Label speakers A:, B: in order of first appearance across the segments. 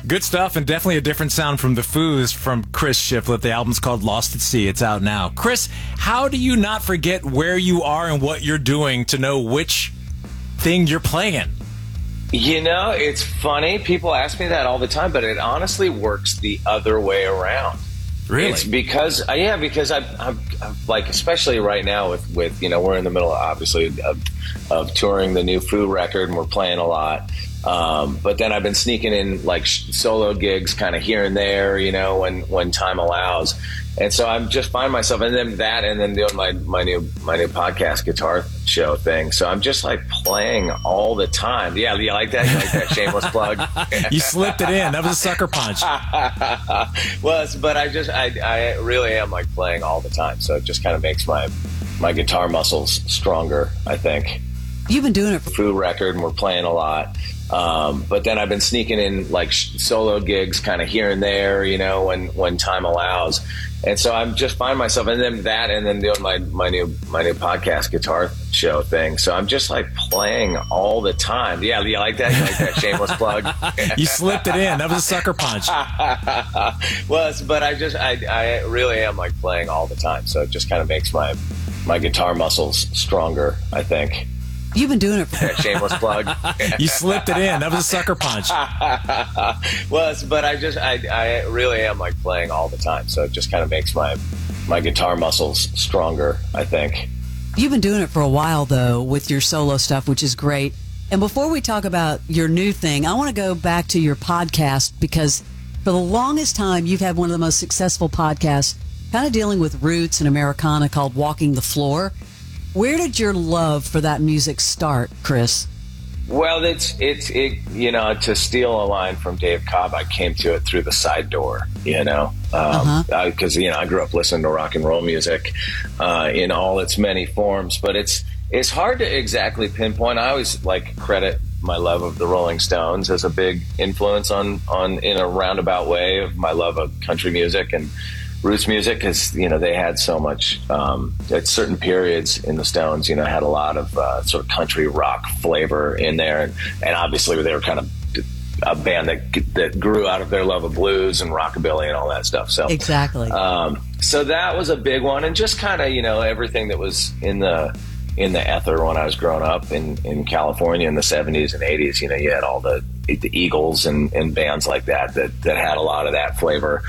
A: Good stuff, and definitely a different sound from the Foos from Chris Shiflett. The album's called Lost at Sea. It's out now. Chris, how do you not forget where you are and what you're doing to know which thing you're playing?
B: You know, it's funny. People ask me that all the time, but it honestly works the other way around.
A: Really?
B: It's because I'm like, especially right now with we're in the middle, obviously, of touring the new Foo record, and we're playing a lot. But then I've been sneaking in like solo gigs kind of here and there, when time allows. And so I'm just find myself, and then doing my new podcast guitar show thing. So I'm just like playing all the time. Yeah, you like that? You like that shameless plug?
A: You slipped it in. That was a sucker punch.
B: But I really am like playing all the time. So it just kind of makes my guitar muscles stronger, I think.
C: You've been doing it for
B: Foo record, and we're playing a lot. But then I've been sneaking in like solo gigs kind of here and there, when time allows. And so I'm just find myself, and then doing my new podcast guitar show thing. So I'm just like playing all the time. Yeah, you like that? You like that shameless plug?
A: You slipped it in. That was a sucker punch.
B: But I really am like playing all the time. So it just kind of makes my guitar muscles stronger, I think.
C: You've been doing it for
B: shameless plug.
A: You slipped it in. That was a sucker punch.
B: But I really am like playing all the time. So it just kind of makes my guitar muscles stronger, I think.
C: You've been doing it for a while, though, with your solo stuff, which is great. And before we talk about your new thing, I want to go back to your podcast, because for the longest time, you've had one of the most successful podcasts, kind of dealing with roots and Americana, called Walking the Floor. Where did your love for that music start, Chris?
B: Well, it's to steal a line from Dave Cobb, I came to it through the side door, because I grew up listening to rock and roll music in all its many forms, but it's hard to exactly pinpoint. I always like credit my love of the Rolling Stones as a big influence on in a roundabout way of my love of country music and roots music, because they had so much at certain periods in the Stones, had a lot of sort of country rock flavor in there, and obviously they were kind of a band that grew out of their love of blues and rockabilly and all that stuff. So
C: exactly.
B: So that was a big one, and just kind of everything that was in the ether when I was growing up in California in the 70s and 80s. You had all the Eagles and bands like that had a lot of that flavor.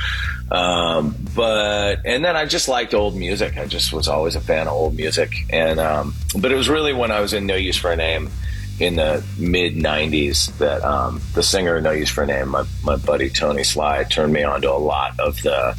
B: And then I just liked old music. I just was always a fan of old music. And, but it was really when I was in No Use for a Name in the mid 90s that, the singer No Use for a Name, my buddy Tony Sly, turned me on to a lot of the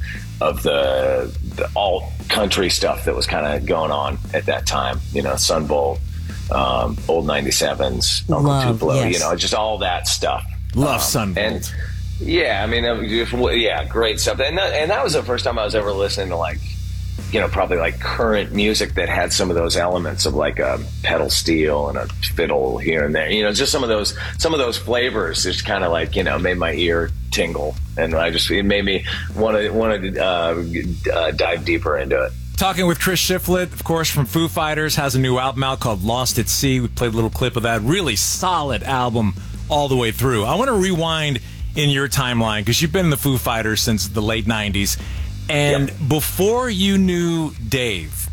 B: alt country stuff that was kind of going on at that time, Sunbolt, old 97s, Uncle Tupelo,
C: yes.
B: Just all that stuff.
A: Love Sunbolt.
B: Yeah, I mean, great stuff. And that was the first time I was ever listening to probably like current music that had some of those elements of like a pedal steel and a fiddle here and there. Just some of those flavors just kind of like, made my ear tingle, and it made me want to dive deeper into it.
A: Talking with Chris Shiflett, of course, from Foo Fighters, has a new album out called Lost at Sea. We played a little clip of that. Really solid album all the way through. I want to rewind in your timeline, because you've been in the Foo Fighters since the late 90s. And
B: Yep.
A: before you knew Dave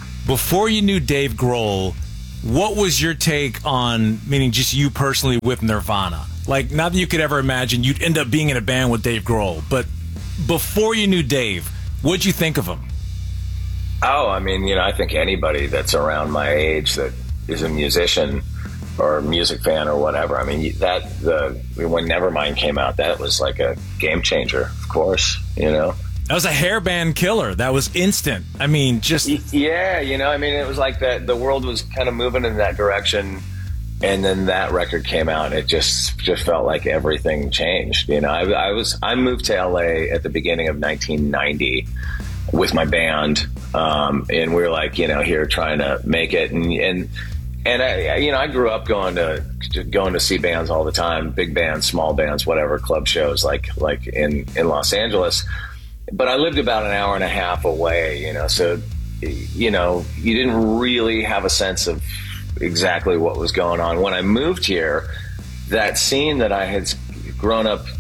A: Grohl, what was your take on, meaning just you personally, with Nirvana? Like, not that you could ever imagine you'd end up being in a band with Dave Grohl, but before you knew Dave, what'd you think of him?
B: Oh, I mean, I think anybody that's around my age that is a musician or a music fan or whatever, I mean, when Nevermind came out, that was like a game changer, of course, That
A: was a hairband killer. That was instant. I mean, just...
B: Yeah, I mean, it was like that the world was kind of moving in that direction, and then that record came out, and it just felt like everything changed. I moved to LA at the beginning of 1990 with my band, and we were like, here trying to make it, and I grew up going to see bands all the time, big bands, small bands, whatever, club shows like in Los Angeles. But I lived about an hour and a half away, so you didn't really have a sense of exactly what was going on. When I moved here, that scene that I had grown up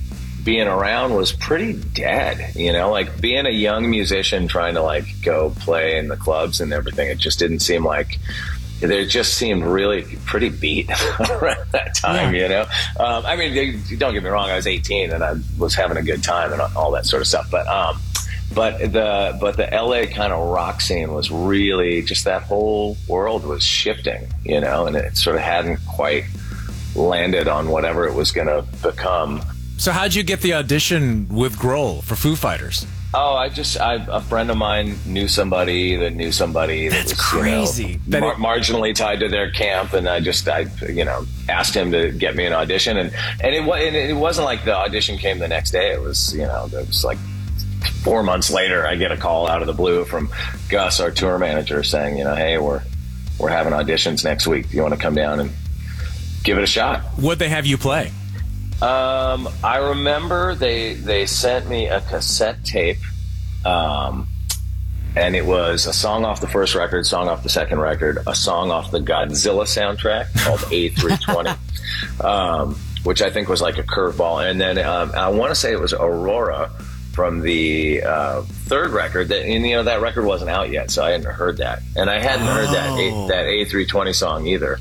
B: being around was pretty dead, you know, like being a young musician trying to like go play in the clubs and everything. It just didn't seem like, they just seemed really pretty beat around that time, you know? I mean, don't get me wrong. I was 18 and I was having a good time and all that sort of stuff. But the LA kind of rock scene was really just, that whole world was shifting, you know, and it sort of hadn't quite landed on whatever it was going to become.
A: So how'd you get the audition with Grohl for Foo Fighters?
B: Oh, a friend of mine knew somebody that knew somebody.
A: That's
B: that was,
A: crazy.
B: You know, marginally tied to their camp, and I asked him to get me an audition, and it wasn't like the audition came the next day. It was, you know, it was like 4 months later, I get a call out of the blue from Gus, our tour manager, saying, you know, hey, we're having auditions next week. Do you want to come down and give it a shot?
A: What'd they have you play?
B: I remember they sent me a cassette tape, and it was a song off the first record, song off the second record, a song off the Godzilla soundtrack called A320, which I think was like a curveball. And then I want to say it was Aurora from the third record. That, and, you know, that record wasn't out yet, so I hadn't heard that, and I hadn't heard that A320 song either.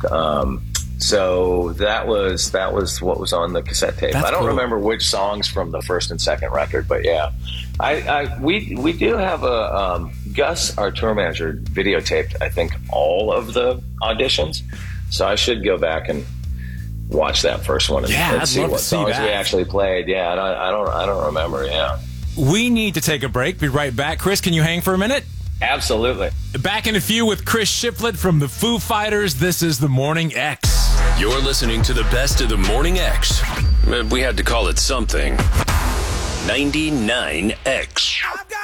B: So that was what was on the cassette tape.
A: That's
B: I don't
A: cool.
B: remember which songs from the first and second record, but yeah, we do have a Gus, our tour manager, videotaped, I think, all of the auditions. So I should go back and watch that first one and see what songs we actually played. Yeah, I don't remember. Yeah,
A: we need to take a break. Be right back. Chris, can you hang for a minute?
B: Absolutely.
A: Back in a few with Chris Shiflett from the Foo Fighters. This is The Morning X.
D: You're listening to the best of The Morning X. We had to call it something. 99X.